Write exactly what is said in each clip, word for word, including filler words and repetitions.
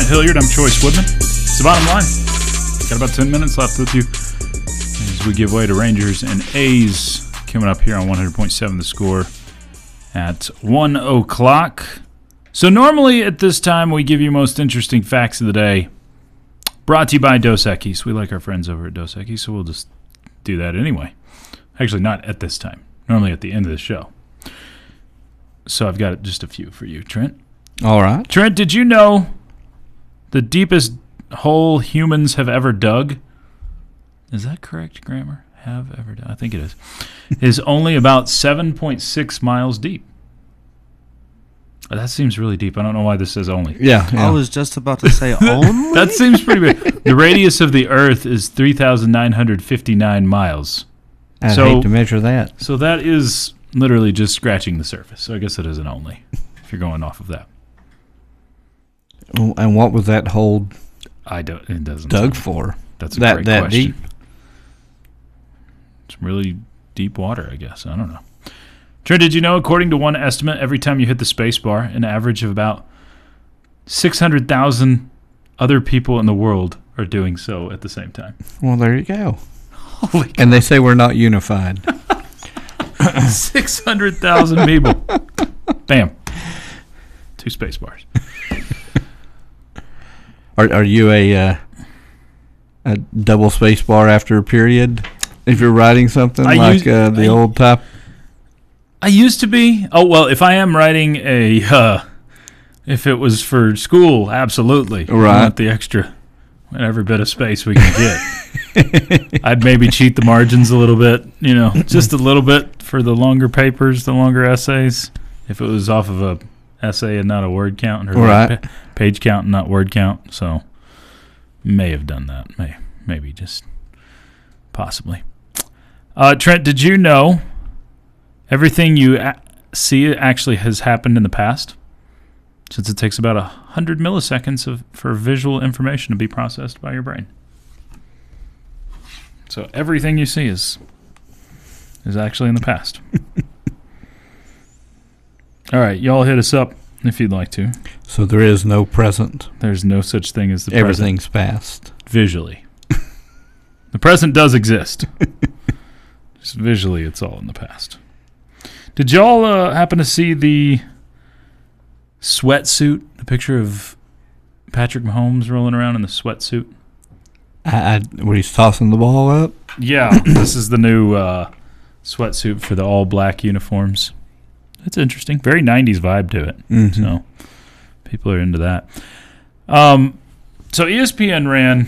Trent Hilliard. I'm Choice Woodman. It's the bottom line. Got about ten minutes left with you as we give way to Rangers and A's coming up here on one hundred point seven The Score at one o'clock. So normally at this time we give you most interesting facts of the day. Brought to you by Dos Equis. We like our friends over at Dos Equis, so we'll just do that anyway. Actually, not at this time. Normally at the end of the show. So I've got just a few for you, Trent. All right. Trent, did you know the deepest hole humans have ever dug? Is that correct grammar? Have ever dug? I think it is. Is only about seven point six miles deep. That seems really deep. I don't know why this says only. Yeah, yeah. I was just about to say only. That seems pretty big. The radius of the Earth is three thousand nine hundred fifty-nine miles. I'd so, hate to measure that. So that is literally just scratching the surface. So I guess it is an only, if you're going off of that. And what was that hole I don't. It doesn't. dug sound, for? That's a that, great that question. deep? It's really deep water, I guess. I don't know. Trent, did you know, according to one estimate, every time you hit the space bar, an average of about six hundred thousand other people in the world are doing so at the same time? Well, there you go. Holy And they say we're not unified. six hundred thousand people. Bam. Two space bars. Are are you a uh, a double space bar after a period? If you're writing something I like use- uh, the I- old type? I used to be. Oh, well, if I am writing a, uh, if it was for school, absolutely. Right. I want the extra, every bit of space we can get. I'd maybe cheat the margins a little bit, you know, just a little bit for the longer papers, the longer essays. If it was off of a essay and not a word count, or Right. pa- page count and not word count. So, may have done that. May maybe just possibly. Uh, Trent, did you know everything you a- see actually has happened in the past? Since it takes about one hundred milliseconds of, for visual information to be processed by your brain. So everything you see is is actually in the past. All right, y'all hit us up if you'd like to. So there is no present. There's no such thing as the Everything's past. present visually. The present does exist. Just visually, it's all in the past. Did y'all uh, happen to see the sweatsuit, the picture of Patrick Mahomes rolling around in the sweatsuit? I, I, where he's tossing the ball up? Yeah, this is the new uh, sweatsuit for the all-black uniforms. It's interesting. Very nineties vibe to it. Mm-hmm. So people are into that. Um, so E S P N ran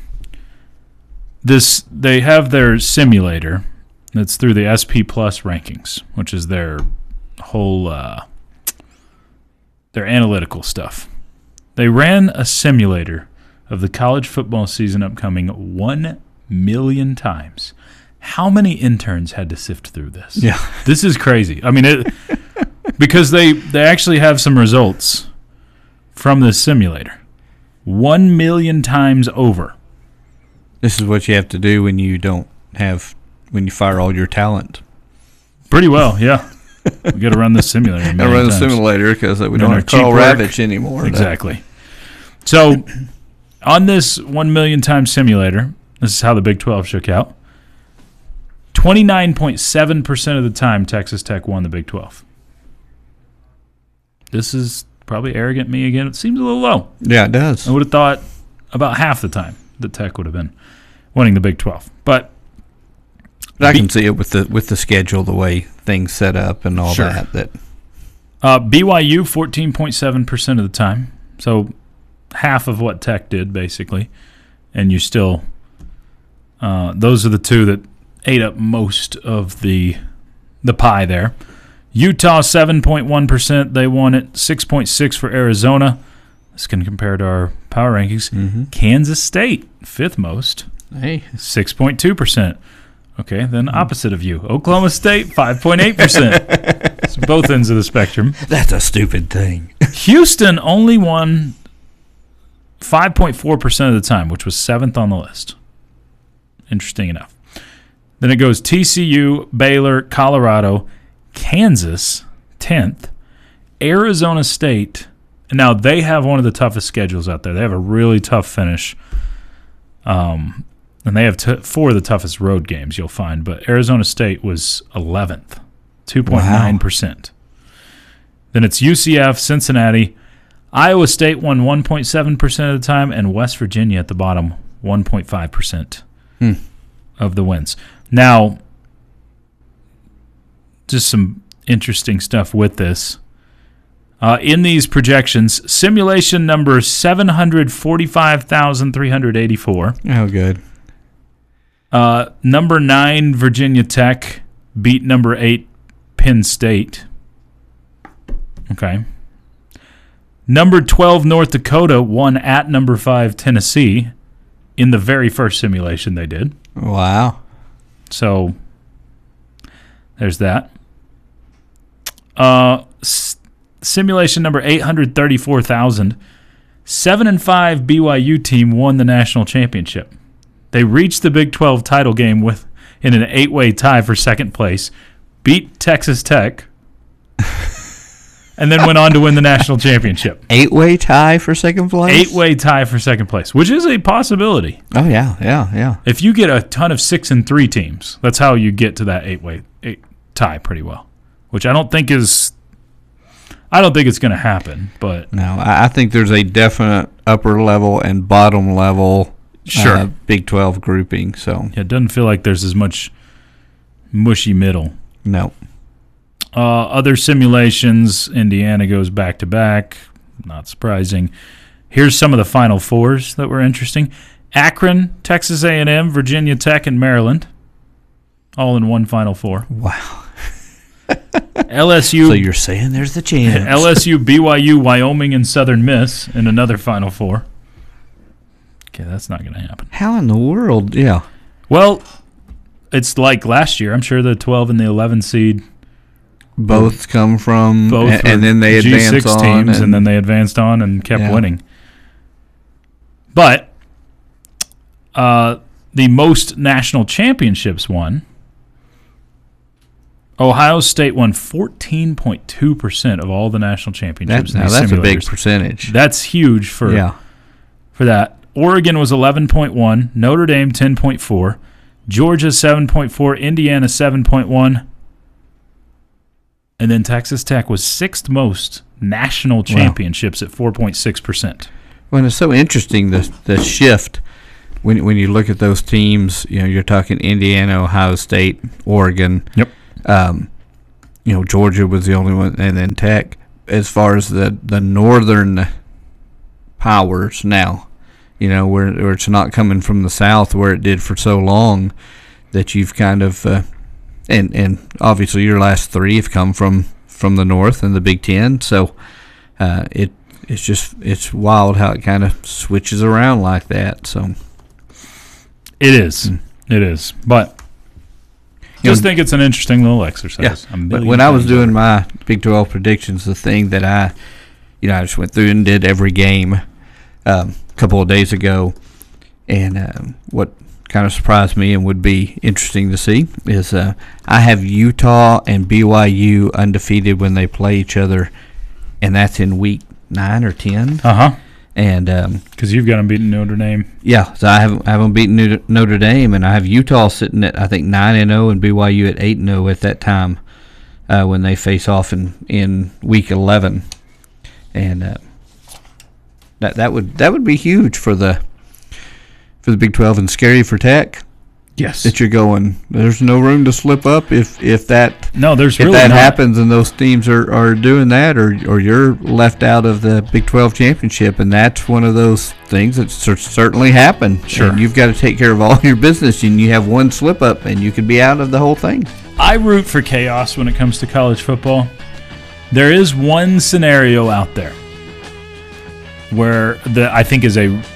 this. They have their simulator that's through the S P Plus rankings, which is their whole uh, their analytical stuff. They ran a simulator of the college football season upcoming one million times. How many interns had to sift through this? Yeah. This is crazy. I mean, it, because they, they actually have some results from this simulator. One million times over. This is what you have to do when you don't have, when you fire all your talent. Pretty well, yeah. We got to run this simulator. a I million run a times. simulator because we And don't our have Carl cheap work. Ravitch anymore. Exactly. So, on this one million time simulator, this is how the Big twelve shook out. twenty-nine point seven percent of the time, Texas Tech won the Big twelve. This is probably arrogant me again. It seems a little low. Yeah, it does. I would have thought about half the time that Tech would have been winning the Big twelve. But But I B- can see it with the with the schedule, the way things set up and all Sure. that. That uh, B Y U, fourteen point seven percent of the time. So half of what Tech did, basically. And you still, uh, those are the two that ate up most of the the pie there. Utah, seven point one percent. They won it. six point six for Arizona. This can compare to our power rankings. mm-hmm. Kansas State, fifth most, Hey, six point two percent. Okay, then opposite of you. Oklahoma State, five point eight percent. It's both ends of the spectrum. that's a stupid thing. Houston only won five point four percent of the time, which was seventh on the list. Interesting enough. Then it goes T C U, Baylor, Colorado, Kansas, tenth, Arizona State, Now, they have one of the toughest schedules out there. They have a really tough finish. Um, and they have t- four of the toughest road games you'll find. But Arizona State was eleventh, two point nine percent. Wow. Then it's U C F, Cincinnati. Iowa State won one point seven percent of the time, and West Virginia at the bottom, one point five percent hmm. of the wins. Now, just some interesting stuff with this. Uh, in these projections, simulation number seven hundred forty-five thousand three hundred eighty-four. Oh, good. Uh, number nine, Virginia Tech beat number eight, Penn State. Okay. Number twelve, North Dakota won at number five, Tennessee in the very first simulation they did. Wow. So there's that. Uh, s- simulation number eight hundred thirty-four thousand. Seven and five B Y U team won the national championship. They reached the Big twelve title game with in an eight-way tie for second place, beat Texas Tech, and then went on to win the national championship. Eight-way tie for second place? Eight-way tie for second place, which is a possibility. Oh, yeah, yeah, yeah. If you get a ton of six and three teams, that's how you get to that eight-way eight tie pretty well, which I don't think is – I don't think it's going to happen. But no, I think there's a definite upper level and bottom level sure. uh, Big twelve grouping. So yeah, it doesn't feel like there's as much mushy middle. No. Uh, other simulations, Indiana goes back-to-back. Not surprising. Here's some of the Final Fours that were interesting. Akron, Texas A and M, Virginia Tech, and Maryland, all in one Final Four. Wow. L S U. So you're saying there's the chance. L S U, B Y U, Wyoming, and Southern Miss in another Final Four. Okay, that's not going to happen. How in the world? Yeah. Well, it's like last year. I'm sure the twelve and the eleven seed both come from both and, and then they G advance six on teams, and, and then they advanced on and kept yeah. winning. But uh, the most national championships won. Ohio State won fourteen point two percent of all the national championships. That, in now these that's simulators. a big percentage. That's huge for yeah. for that. Oregon was eleven point one, Notre Dame ten point four, Georgia seven point four, Indiana seven point one, and then Texas Tech was sixth most national championships wow. at four point six percent. Well, it's so interesting the the shift when when you look at those teams. You know, you're talking Indiana, Ohio State, Oregon. Yep. Um, you know, Georgia was the only one, and then Tech. As far as the, the northern powers now, you know, where, where it's not coming from the south where it did for so long, that you've kind of, uh, and and obviously your last three have come from, from the north and the Big Ten. So uh, it it's just it's wild how it kind of switches around like that. So it is, mm. it is, but. Just think it's an interesting little exercise. Yeah, but when I was doing my Big twelve predictions, the thing that I, you know, I just went through and did every game um, a couple of days ago, and um, what kind of surprised me and would be interesting to see is uh, I have Utah and B Y U undefeated when they play each other, and that's in week nine or ten. Uh huh. And because um, you've got them beating Notre Dame, yeah. So I have I have them beating Notre Dame, and I have Utah sitting at I think nine and zero, and B Y U at eight and zero at that time uh, when they face off in, in week eleven, and uh, that that would that would be huge for the for the Big twelve and scary for Tech. Yes, that you're going. There's no room to slip up if, if that no. There's if really that not. happens and those teams are, are doing that, or or you're left out of the Big twelve championship, and that's one of those things that certainly happen. Sure, and you've got to take care of all your business, and you have one slip up, and you could be out of the whole thing. I root for chaos when it comes to college football. There is one scenario out there where the I think is a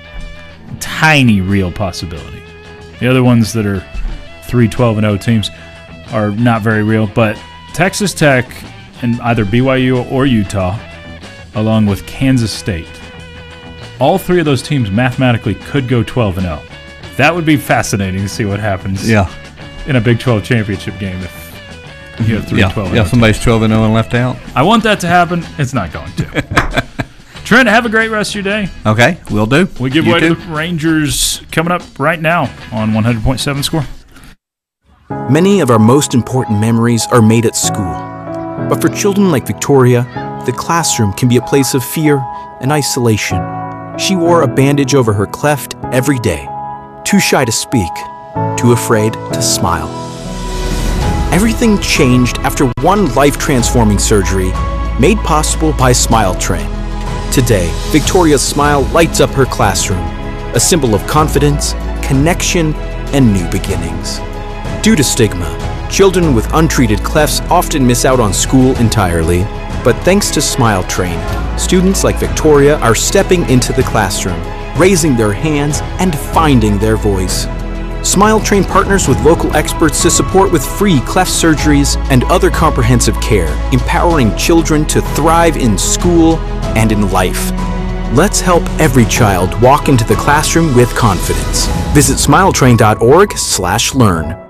tiny real possibility. The other ones that are three twelve and oh teams are not very real, but Texas Tech and either B Y U or Utah, along with Kansas State, all three of those teams mathematically could go twelve and oh. That would be fascinating to see what happens yeah. in a Big twelve championship game if you have three yeah. twelve and yeah, oh somebody's twelve and oh and left out. I want that to happen. It's not going to. Trent, have a great rest of your day. Okay, will do. We give You away too. to the Rangers coming up right now on one hundred point seven Score. Many of our most important memories are made at school. But for children like Victoria, the classroom can be a place of fear and isolation. She wore a bandage over her cleft every day, too shy to speak, too afraid to smile. Everything changed after one life-transforming surgery made possible by Smile Train. Today, Victoria's smile lights up her classroom, a symbol of confidence, connection, and new beginnings. Due to stigma, children with untreated clefts often miss out on school entirely. But thanks to Smile Train, students like Victoria are stepping into the classroom, raising their hands, and finding their voice. Smile Train partners with local experts to support with free cleft surgeries and other comprehensive care, empowering children to thrive in school and in life. Let's help every child walk into the classroom with confidence. Visit smile train dot org slash learn.